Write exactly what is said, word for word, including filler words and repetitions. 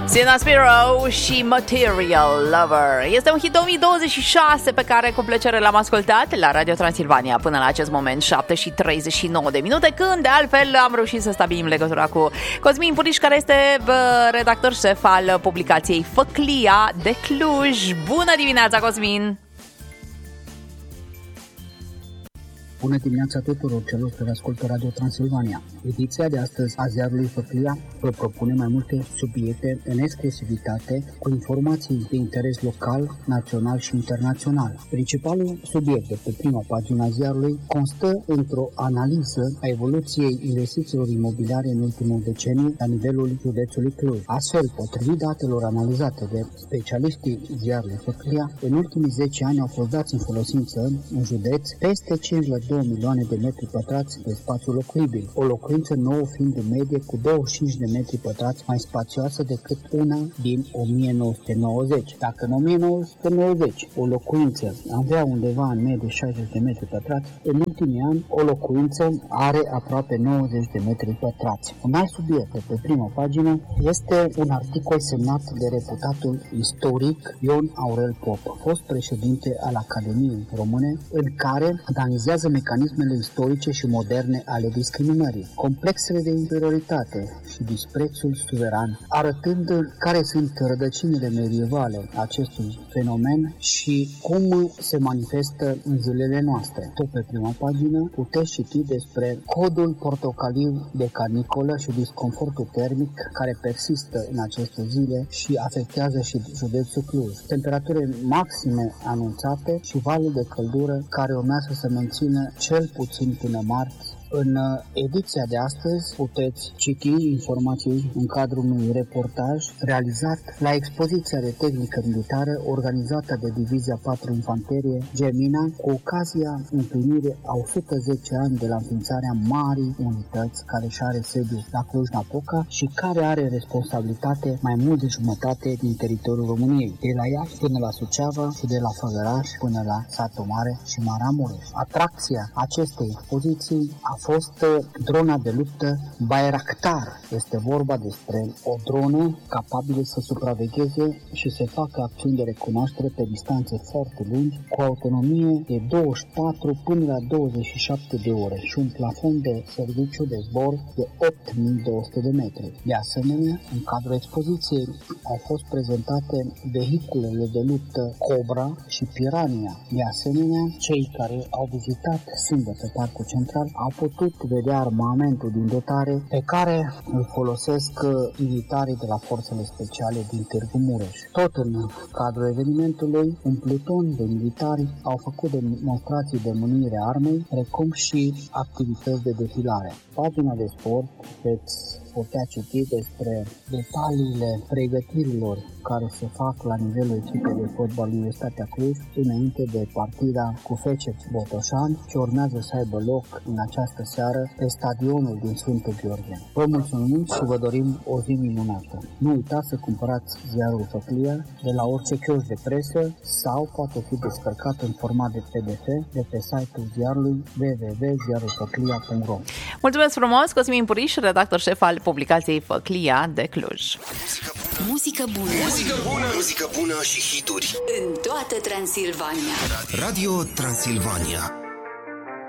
Sienna Spiro și Material Lover. Este un hit două mii douăzeci și șase pe care cu plăcere l-am ascultat la Radio Transilvania până la acest moment, șapte și treizeci și nouă de minute, când de altfel am reușit să stabilim legătura cu Cosmin Puriș, care este redactor șef al publicației Făclia de Cluj. Bună dimineața, Cosmin! Bună dimineața tuturor celor care ascultă Radio Transilvania. Ediția de astăzi a ziarului Făclia vă propune mai multe subiecte în exclusivitate cu informații de interes local, național și internațional. Principalul subiect de pe prima pagina ziarului constă într-o analiză a evoluției investițiilor imobiliare în ultimul deceniu la nivelul județului Cluj. Astfel, potrivit datelor analizate de specialiștii ziarului Făclia, în ultimii zece ani au fost dați în folosință în județ peste cinci virgulă două milioane de metri pătrați de spațiu locuibil, o locuință nouă fiind în medie cu douăzeci și cinci de metri pătrați mai spațioasă decât una din o mie nouă sute nouăzeci. Dacă în o mie nouă sute nouăzeci o locuință avea undeva în medie șaizeci de metri pătrați, în ultimii ani o locuință are aproape nouăzeci de metri pătrați. Un alt subiect de pe prima pagină este un articol semnat de reputatul istoric Ion Aurel Pop, fost președinte al Academiei Române, în care analizează mecanismele istorice și moderne ale discriminării, complexele de inferioritate și disprețul suveran, arătând care sunt rădăcinile medievale acestui fenomen și cum se manifestă în zilele noastre. Tot pe prima pagină puteți citi despre codul portocaliu de canicolă și disconfortul termic care persistă în aceste zile și afectează și județul Cluj. Temperaturi maxime anunțate și valul de căldură care urmează să mențină cel puțin până marți. În ediția de astăzi puteți citi informații în cadrul unui reportaj realizat la expoziția de tehnică militară organizată de Divizia patru Infanterie Gemina cu ocazia împlinirii a o sută zece ani de la înființarea marii unități care își are sediu la Cluj-Napoca și care are responsabilitate mai mult de jumătate din teritoriul României, de la Iași până la Suceava și de la Făgăraș până la Satu Mare și Maramureș. Atracția acestei expoziții a fost drona de luptă Bayraktar. Este vorba despre o dronă capabilă să supravegheze și să facă acțiuni de recunoaștere pe distanțe foarte lungi, cu autonomie de douăzeci și patru până la douăzeci și șapte de ore și un plafon de serviciu de zbor de opt mii două sute de metri. De asemenea, în cadrul expoziției au fost prezentate vehiculele de luptă Cobra și Piranha. De asemenea, cei care au vizitat sâmbătă Parcul Central au putut vedea armamentul din dotare pe care îl folosesc militarii de la forțele speciale din Târgu Mureș. Tot în cadrul evenimentului, un pluton de militari au făcut demonstrații de mânuire a armei, precum și activități de defilare. Pagina de sport veți putea citi despre detaliile pregătirilor care se fac la nivelul echipei de fotbal Universitatea Cluj înainte de partida cu F C Botoșani, ce urmează să aibă loc în această seară pe stadionul din Sfântul Gheorghe. Vă mulțumim și vă dorim o zi minunată. Nu uitați să cumpărați ziarul Făclia de la orice chioșc de presă sau poate fi descărcat în format de P D F de pe site-ul ziarului w w w punct ziarul făclia punct ro. Mulțumesc frumos, Cosmin Puriș, redactor șef al publicației Făclia de Cluj. Muzică bună. Muzică bună. Muzică bună și hituri. În toată Transilvania. Radio Transilvania.